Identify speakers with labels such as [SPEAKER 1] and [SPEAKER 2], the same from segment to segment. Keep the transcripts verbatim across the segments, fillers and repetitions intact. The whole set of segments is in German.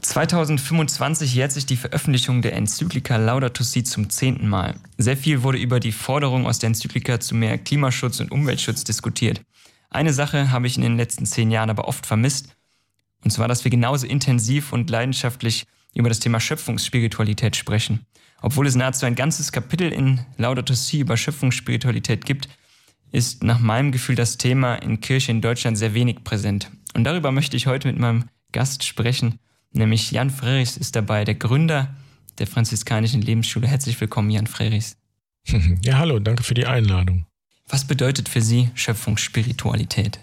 [SPEAKER 1] zweitausendfünfundzwanzig jährt sich die Veröffentlichung der Enzyklika Laudato Si zum zehnten Mal. Sehr viel wurde über die Forderung aus der Enzyklika zu mehr Klimaschutz und Umweltschutz diskutiert. Eine Sache habe ich in den letzten zehn Jahren aber oft vermisst, und zwar, dass wir genauso intensiv und leidenschaftlich über das Thema Schöpfungsspiritualität sprechen. Obwohl es nahezu ein ganzes Kapitel in Laudato Si über Schöpfungsspiritualität gibt, ist nach meinem Gefühl das Thema in Kirche in Deutschland sehr wenig präsent. Und darüber möchte ich heute mit meinem Gast sprechen, nämlich Jan Frerichs ist dabei, der Gründer der franziskanischen Lebensschule. Herzlich willkommen, Jan Frerichs.
[SPEAKER 2] Ja, hallo, danke für die Einladung.
[SPEAKER 1] Was bedeutet für Sie Schöpfungsspiritualität?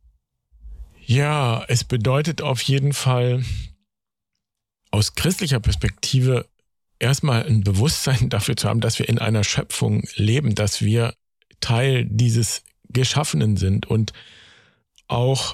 [SPEAKER 2] Ja, es bedeutet auf jeden Fall aus christlicher Perspektive erstmal ein Bewusstsein dafür zu haben, dass wir in einer Schöpfung leben, dass wir Teil dieses Geschaffenen sind und auch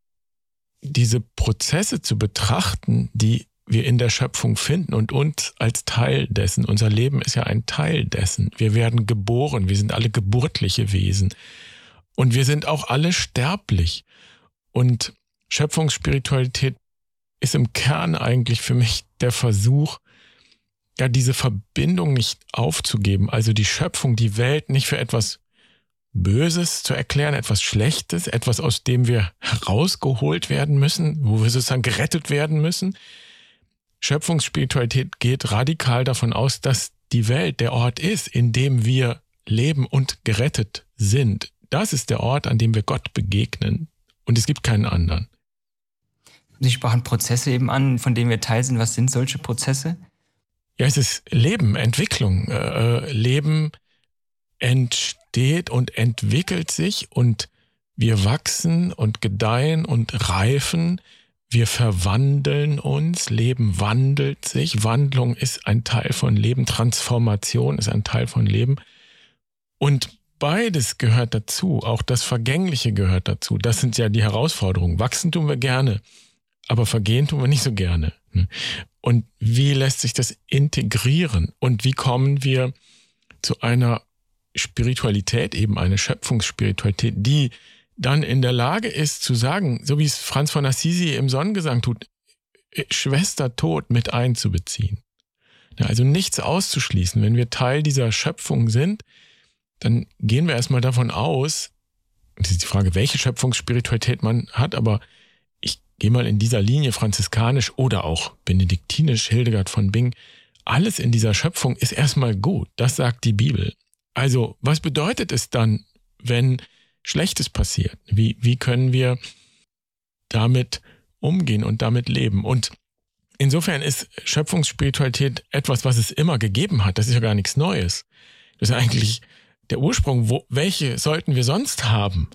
[SPEAKER 2] diese Prozesse zu betrachten, die wir in der Schöpfung finden und uns als Teil dessen. Unser Leben ist ja ein Teil dessen. Wir werden geboren, wir sind alle geburtliche Wesen und wir sind auch alle sterblich. Und Schöpfungsspiritualität ist im Kern eigentlich für mich der Versuch, ja, diese Verbindung nicht aufzugeben, also die Schöpfung, die Welt nicht für etwas Böses zu erklären, etwas Schlechtes, etwas, aus dem wir herausgeholt werden müssen, wo wir sozusagen gerettet werden müssen. Schöpfungsspiritualität geht radikal davon aus, dass die Welt der Ort ist, in dem wir leben und gerettet sind. Das ist der Ort, an dem wir Gott begegnen. Und es gibt keinen anderen.
[SPEAKER 1] Sie sprachen Prozesse eben an, von denen wir Teil sind. Was sind solche Prozesse?
[SPEAKER 2] Ja, es ist Leben, Entwicklung. Äh, Leben entsteht und entwickelt sich und wir wachsen und gedeihen und reifen. Wir verwandeln uns. Leben wandelt sich. Wandlung ist ein Teil von Leben. Transformation ist ein Teil von Leben. Und beides gehört dazu. Auch das Vergängliche gehört dazu. Das sind ja die Herausforderungen. Wachsen tun wir gerne, aber vergehen tun wir nicht so gerne. Und wie lässt sich das integrieren? Und wie kommen wir zu einer Spiritualität, eben eine Schöpfungsspiritualität, die dann in der Lage ist zu sagen, so wie es Franz von Assisi im Sonnengesang tut, Schwester Tod mit einzubeziehen. Ja, also nichts auszuschließen. Wenn wir Teil dieser Schöpfung sind, dann gehen wir erstmal davon aus, das ist die Frage, welche Schöpfungsspiritualität man hat, aber ich gehe mal in dieser Linie franziskanisch oder auch benediktinisch, Hildegard von Bingen, alles in dieser Schöpfung ist erstmal gut. Das sagt die Bibel. Also, was bedeutet es dann, wenn Schlechtes passiert? Wie, wie können wir damit umgehen und damit leben? Und insofern ist Schöpfungsspiritualität etwas, was es immer gegeben hat. Das ist ja gar nichts Neues. Das ist eigentlich der Ursprung. Wo, welche sollten wir sonst haben?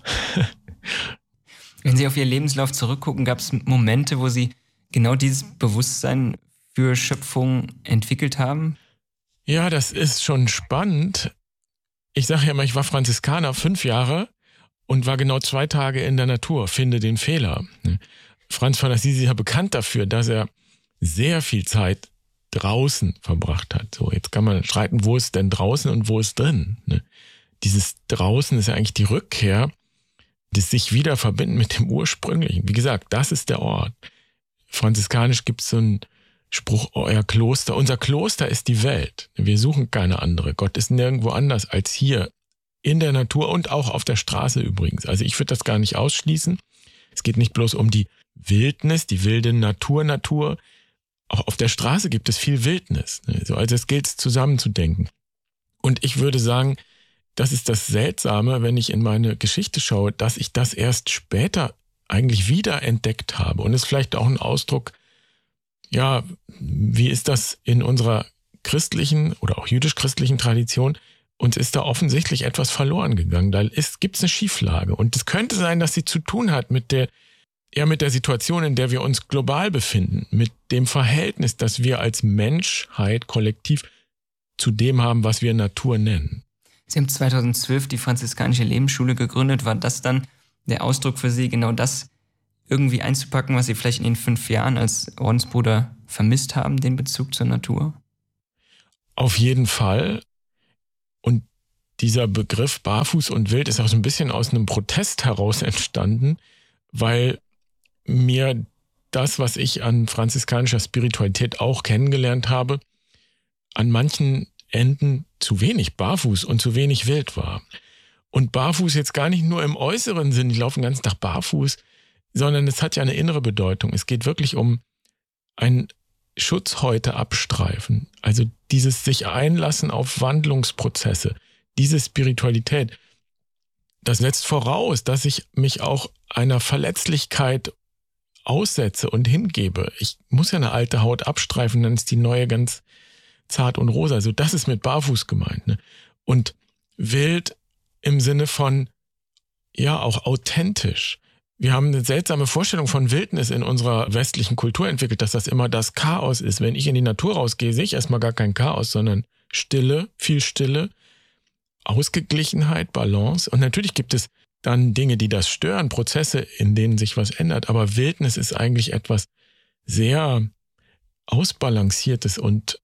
[SPEAKER 1] Wenn Sie auf Ihr Lebenslauf zurückgucken, gab es Momente, wo Sie genau dieses Bewusstsein für Schöpfung entwickelt haben?
[SPEAKER 2] Ja, das ist schon spannend. Ich sage ja immer, ich war Franziskaner fünf Jahre und war genau zwei Tage in der Natur, finde den Fehler. Franz von Assisi ist ja bekannt dafür, dass er sehr viel Zeit draußen verbracht hat. So, jetzt kann man streiten, wo ist denn draußen und wo ist drin? Dieses draußen ist ja eigentlich die Rückkehr, das sich wieder verbinden mit dem Ursprünglichen. Wie gesagt, das ist der Ort. Franziskanisch gibt es so einen Spruch, euer Kloster, unser Kloster ist die Welt. Wir suchen keine andere. Gott ist nirgendwo anders als hier in der Natur und auch auf der Straße übrigens. Also ich würde das gar nicht ausschließen. Es geht nicht bloß um die Wildnis, die wilde Natur, Natur. Auch auf der Straße gibt es viel Wildnis. Also es gilt es zusammenzudenken. Und ich würde sagen, das ist das Seltsame, wenn ich in meine Geschichte schaue, dass ich das erst später eigentlich wieder entdeckt habe. Und es ist vielleicht auch ein Ausdruck, ja, wie ist das in unserer christlichen oder auch jüdisch-christlichen Tradition? Uns ist da offensichtlich etwas verloren gegangen. Da gibt es eine Schieflage. Und es könnte sein, dass sie zu tun hat mit der, eher mit der Situation, in der wir uns global befinden, mit dem Verhältnis, das wir als Menschheit kollektiv zu dem haben, was wir Natur nennen.
[SPEAKER 1] Sie haben zweitausendzwölf die franziskanische Lebensschule gegründet. War das dann der Ausdruck für Sie, genau das irgendwie einzupacken, was Sie vielleicht in den fünf Jahren als Ordensbruder vermisst haben, den Bezug zur Natur?
[SPEAKER 2] Auf jeden Fall. Und dieser Begriff Barfuß und Wild ist auch so ein bisschen aus einem Protest heraus entstanden, weil mir das, was ich an franziskanischer Spiritualität auch kennengelernt habe, an manchen Enden zu wenig barfuß und zu wenig wild war. Und barfuß jetzt gar nicht nur im äußeren Sinn, ich laufe den ganzen Tag barfuß, sondern es hat ja eine innere Bedeutung. Es geht wirklich um ein Schutzhäute abstreifen, also dieses sich einlassen auf Wandlungsprozesse, diese Spiritualität. Das setzt voraus, dass ich mich auch einer Verletzlichkeit aussetze und hingebe. Ich muss ja eine alte Haut abstreifen, dann ist die neue ganz zart und rosa. Also das ist mit barfuß gemeint. Ne? Und wild im Sinne von, ja, auch authentisch. Wir haben eine seltsame Vorstellung von Wildnis in unserer westlichen Kultur entwickelt, dass das immer das Chaos ist. Wenn ich in die Natur rausgehe, sehe ich erstmal gar kein Chaos, sondern Stille, viel Stille, Ausgeglichenheit, Balance. Und natürlich gibt es dann Dinge, die das stören, Prozesse, in denen sich was ändert. Aber Wildnis ist eigentlich etwas sehr Ausbalanciertes und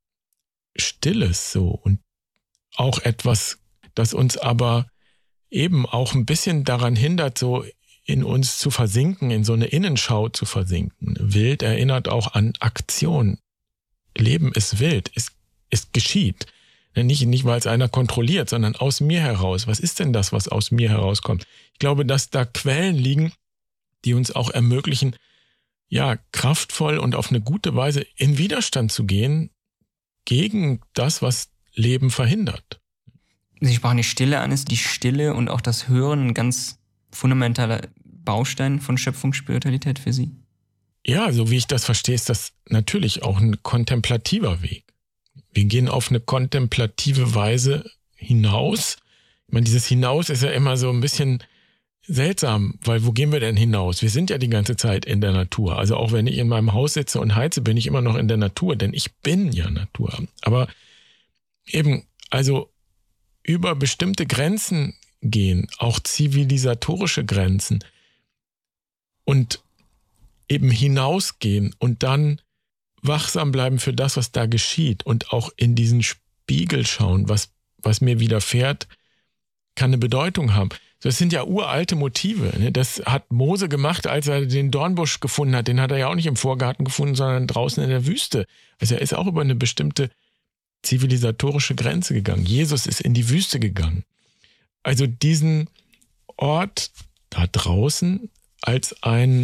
[SPEAKER 2] Stilles so. Und auch etwas, das uns aber eben auch ein bisschen daran hindert, so in uns zu versinken, in so eine Innenschau zu versinken. Wild erinnert auch an Aktion. Leben ist wild, es, es geschieht. Nicht, nicht, weil es einer kontrolliert, sondern aus mir heraus. Was ist denn das, was aus mir herauskommt? Ich glaube, dass da Quellen liegen, die uns auch ermöglichen, ja, kraftvoll und auf eine gute Weise in Widerstand zu gehen gegen das, was Leben verhindert.
[SPEAKER 1] Sie sprachen die Stille an. Ist die Stille und auch das Hören ein ganz fundamentaler Baustein von Schöpfungsspiritualität für Sie?
[SPEAKER 2] Ja, so wie ich das verstehe, ist das natürlich auch ein kontemplativer Weg. Wir gehen auf eine kontemplative Weise hinaus. Ich meine, dieses Hinaus ist ja immer so ein bisschen seltsam, weil wo gehen wir denn hinaus? Wir sind ja die ganze Zeit in der Natur. Also auch wenn ich in meinem Haus sitze und heize, bin ich immer noch in der Natur, denn ich bin ja Natur. Aber eben, also über bestimmte Grenzen gehen, auch zivilisatorische Grenzen und eben hinausgehen und dann wachsam bleiben für das, was da geschieht und auch in diesen Spiegel schauen, was, was mir widerfährt, kann eine Bedeutung haben. Das sind ja uralte Motive. Ne? Das hat Mose gemacht, als er den Dornbusch gefunden hat. Den hat er ja auch nicht im Vorgarten gefunden, sondern draußen in der Wüste. Also er ist auch über eine bestimmte zivilisatorische Grenze gegangen. Jesus ist in die Wüste gegangen. Also diesen Ort da draußen als einen,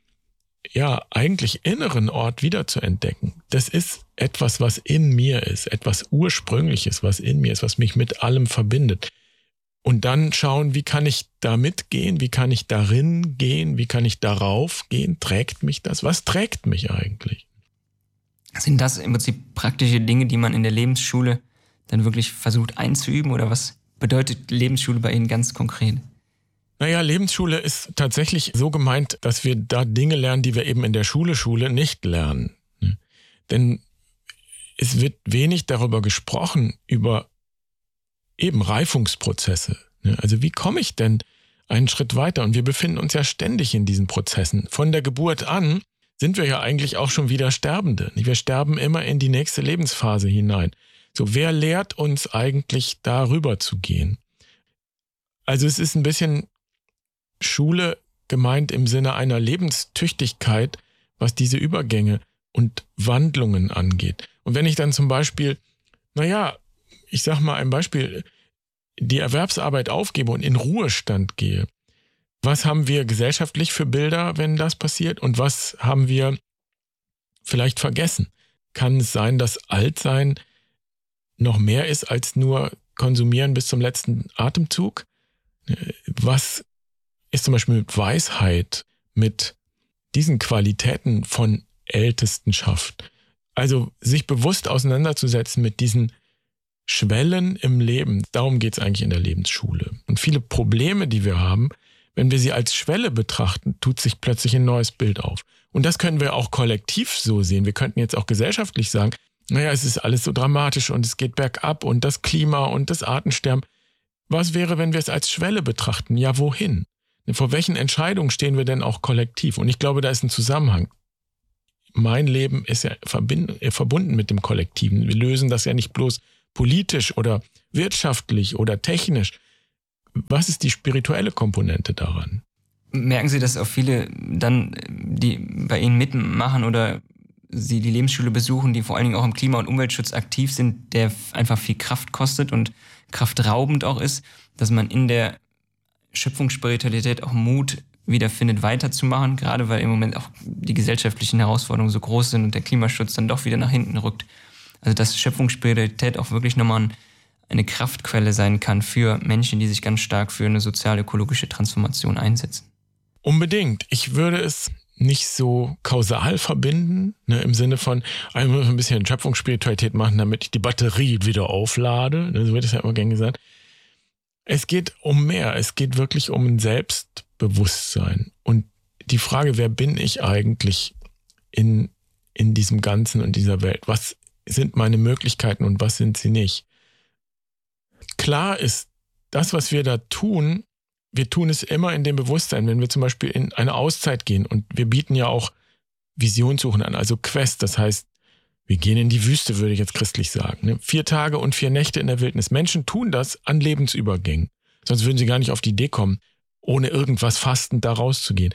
[SPEAKER 2] ja, eigentlich inneren Ort wieder zu entdecken. Das ist etwas, was in mir ist, etwas Ursprüngliches, was in mir ist, was mich mit allem verbindet. Und dann schauen, wie kann ich da mitgehen, wie kann ich darin gehen, wie kann ich darauf gehen, trägt mich das? Was trägt mich eigentlich?
[SPEAKER 1] Sind das im Prinzip praktische Dinge, die man in der Lebensschule dann wirklich versucht einzuüben, oder was bedeutet Lebensschule bei Ihnen ganz konkret?
[SPEAKER 2] Naja, Lebensschule ist tatsächlich so gemeint, dass wir da Dinge lernen, die wir eben in der Schule, Schule nicht lernen. Denn es wird wenig darüber gesprochen, über eben Reifungsprozesse. Also wie komme ich denn einen Schritt weiter? Und wir befinden uns ja ständig in diesen Prozessen. Von der Geburt an sind wir ja eigentlich auch schon wieder Sterbende. Wir sterben immer in die nächste Lebensphase hinein. So, wer lehrt uns eigentlich darüber zu gehen? Also es ist ein bisschen Schule gemeint im Sinne einer Lebenstüchtigkeit, was diese Übergänge und Wandlungen angeht. Und wenn ich dann zum Beispiel, naja, ich sag mal ein Beispiel, die Erwerbsarbeit aufgebe und in Ruhestand gehe, was haben wir gesellschaftlich für Bilder, wenn das passiert? Und was haben wir vielleicht vergessen? Kann es sein, dass Altsein noch mehr ist als nur konsumieren bis zum letzten Atemzug? Was ist zum Beispiel mit Weisheit, mit diesen Qualitäten von Ältestenschaft? Also sich bewusst auseinanderzusetzen mit diesen Schwellen im Leben, darum geht es eigentlich in der Lebensschule. Und viele Probleme, die wir haben, wenn wir sie als Schwelle betrachten, tut sich plötzlich ein neues Bild auf. Und das können wir auch kollektiv so sehen. Wir könnten jetzt auch gesellschaftlich sagen, naja, es ist alles so dramatisch und es geht bergab und das Klima und das Artensterben. Was wäre, wenn wir es als Schwelle betrachten? Ja, wohin? Vor welchen Entscheidungen stehen wir denn auch kollektiv? Und ich glaube, da ist ein Zusammenhang. Mein Leben ist ja verbunden mit dem Kollektiven. Wir lösen das ja nicht bloß politisch oder wirtschaftlich oder technisch. Was ist die spirituelle Komponente daran?
[SPEAKER 1] Merken Sie, dass auch viele dann, die bei Ihnen mitmachen oder Sie die Lebensschule besuchen, die vor allen Dingen auch im Klima- und Umweltschutz aktiv sind, der einfach viel Kraft kostet und kraftraubend auch ist, dass man in der Schöpfungsspiritualität auch Mut wiederfindet, weiterzumachen, gerade weil im Moment auch die gesellschaftlichen Herausforderungen so groß sind und der Klimaschutz dann doch wieder nach hinten rückt. Also dass Schöpfungsspiritualität auch wirklich nochmal eine Kraftquelle sein kann für Menschen, die sich ganz stark für eine sozial-ökologische Transformation einsetzen.
[SPEAKER 2] Unbedingt. Ich würde es nicht so kausal verbinden, ne, im Sinne von, ich muss ein bisschen Schöpfungsspiritualität machen, damit ich die Batterie wieder auflade. So wird es ja immer gern gesagt. Es geht um mehr. Es geht wirklich um ein Selbstbewusstsein. Und die Frage, wer bin ich eigentlich in, in diesem Ganzen und dieser Welt? Was sind meine Möglichkeiten und was sind sie nicht? Klar ist, das, was wir da tun, wir tun es immer in dem Bewusstsein, wenn wir zum Beispiel in eine Auszeit gehen und wir bieten ja auch Visionssuchen an, also Quest, das heißt, wir gehen in die Wüste, würde ich jetzt christlich sagen. Ne? Vier Tage und vier Nächte in der Wildnis. Menschen tun das an Lebensübergängen. Sonst würden sie gar nicht auf die Idee kommen, ohne irgendwas fastend da rauszugehen.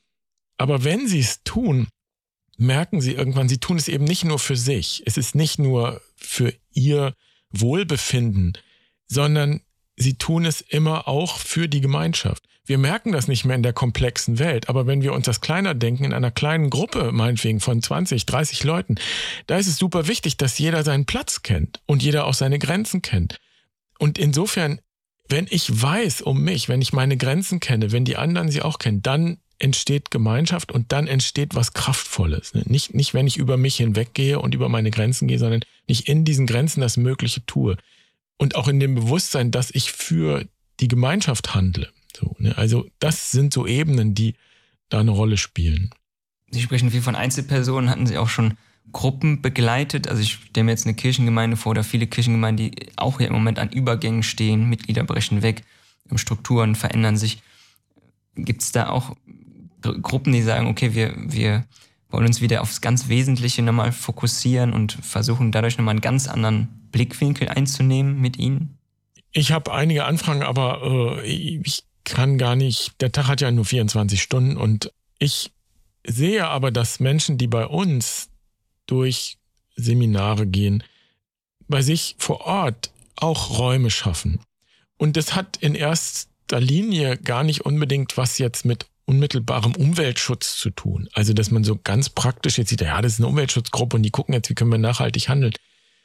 [SPEAKER 2] Aber wenn sie es tun, merken sie irgendwann, sie tun es eben nicht nur für sich. Es ist nicht nur für ihr Wohlbefinden, sondern sie tun es immer auch für die Gemeinschaft. Wir merken das nicht mehr in der komplexen Welt, aber wenn wir uns das kleiner denken, in einer kleinen Gruppe, meinetwegen von zwanzig, dreißig Leuten, da ist es super wichtig, dass jeder seinen Platz kennt und jeder auch seine Grenzen kennt. Und insofern, wenn ich weiß um mich, wenn ich meine Grenzen kenne, wenn die anderen sie auch kennen, dann entsteht Gemeinschaft und dann entsteht was Kraftvolles. Nicht, nicht, wenn ich über mich hinweggehe und über meine Grenzen gehe, sondern nicht in diesen Grenzen das Mögliche tue. Und auch in dem Bewusstsein, dass ich für die Gemeinschaft handle. So, ne? Also das sind so Ebenen, die da eine Rolle spielen.
[SPEAKER 1] Sie sprechen viel von Einzelpersonen. Hatten Sie auch schon Gruppen begleitet? Also ich stelle mir jetzt eine Kirchengemeinde vor oder viele Kirchengemeinden, die auch hier im Moment an Übergängen stehen. Mitglieder brechen weg, Strukturen verändern sich. Gibt es da auch Gruppen, die sagen, okay, wir, wir wollen uns wieder aufs ganz Wesentliche nochmal fokussieren und versuchen dadurch nochmal einen ganz anderen Blickwinkel einzunehmen mit Ihnen?
[SPEAKER 2] Ich habe einige Anfragen, aber äh, ich kann gar nicht, der Tag hat ja nur vierundzwanzig Stunden und ich sehe aber, dass Menschen, die bei uns durch Seminare gehen, bei sich vor Ort auch Räume schaffen. Und das hat in erster Linie gar nicht unbedingt was jetzt mit unmittelbarem Umweltschutz zu tun. Also, dass man so ganz praktisch jetzt sieht, ja, das ist eine Umweltschutzgruppe und die gucken jetzt, wie können wir nachhaltig handeln.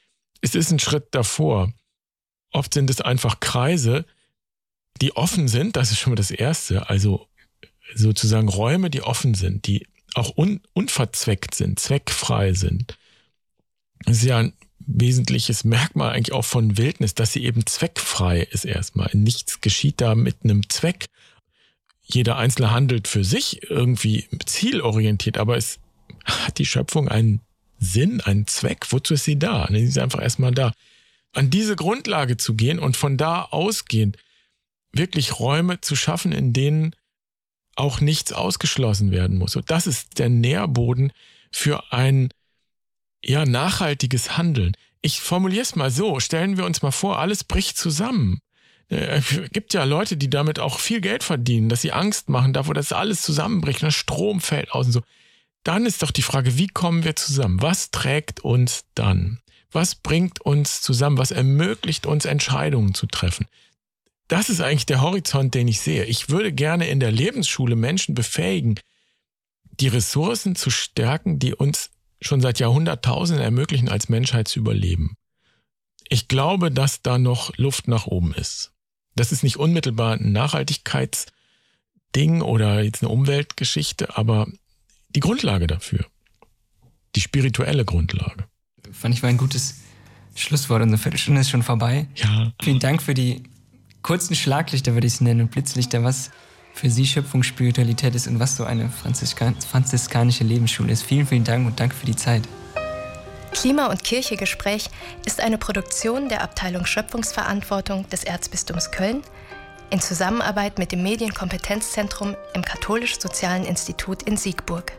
[SPEAKER 2] Es ist ein Schritt davor. Oft sind es einfach Kreise, die offen sind, das ist schon mal das Erste. Also sozusagen Räume, die offen sind, die auch un- unverzweckt sind, zweckfrei sind. Das ist ja ein wesentliches Merkmal eigentlich auch von Wildnis, dass sie eben zweckfrei ist erstmal. Nichts geschieht da mit einem Zweck. Jeder Einzelne handelt für sich irgendwie zielorientiert, aber es hat die Schöpfung einen Sinn, einen Zweck. Wozu ist sie da? Sie ist einfach erstmal da. An diese Grundlage zu gehen und von da ausgehend wirklich Räume zu schaffen, in denen auch nichts ausgeschlossen werden muss. Und das ist der Nährboden für ein ja, nachhaltiges Handeln. Ich formuliere es mal so, stellen wir uns mal vor, alles bricht zusammen. Es gibt ja Leute, die damit auch viel Geld verdienen, dass sie Angst machen davor, dass alles zusammenbricht, der Strom fällt aus und so. Dann ist doch die Frage, wie kommen wir zusammen? Was trägt uns dann? Was bringt uns zusammen? Was ermöglicht uns, Entscheidungen zu treffen? Das ist eigentlich der Horizont, den ich sehe. Ich würde gerne in der Lebensschule Menschen befähigen, die Ressourcen zu stärken, die uns schon seit Jahrhunderttausenden ermöglichen, als Menschheit zu überleben. Ich glaube, dass da noch Luft nach oben ist. Das ist nicht unmittelbar ein Nachhaltigkeitsding oder jetzt eine Umweltgeschichte, aber die Grundlage dafür. Die spirituelle Grundlage.
[SPEAKER 1] Fand ich war ein gutes Schlusswort. Unsere Viertelstunde ist schon vorbei.
[SPEAKER 2] Ja.
[SPEAKER 1] Vielen Dank für die kurzen Schlaglichter, würde ich es nennen, und Blitzlichter, was für Sie Schöpfungsspiritualität ist und was so eine Franziska- franziskanische Lebensschule ist. Vielen, vielen Dank und danke für die Zeit.
[SPEAKER 3] Klima- und Kirche-Gespräch ist eine Produktion der Abteilung Schöpfungsverantwortung des Erzbistums Köln in Zusammenarbeit mit dem Medienkompetenzzentrum im Katholisch-Sozialen Institut in Siegburg.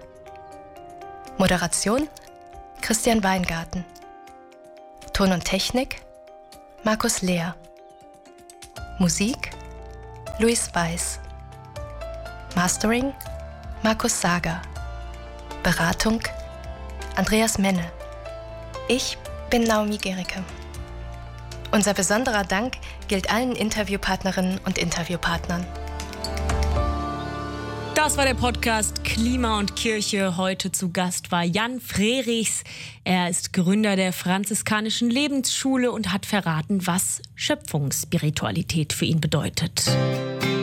[SPEAKER 3] Moderation Christian Weingarten. Ton und Technik Markus Lehr. Musik Luis Weiß. Mastering Markus Sager. Beratung Andreas Menne. Ich bin Naomi Gericke. Unser besonderer Dank gilt allen Interviewpartnerinnen und Interviewpartnern.
[SPEAKER 4] Das war der Podcast Klima und Kirche. Heute zu Gast war Jan Frerichs. Er ist Gründer der Franziskanischen Lebensschule und hat verraten, was Schöpfungsspiritualität für ihn bedeutet.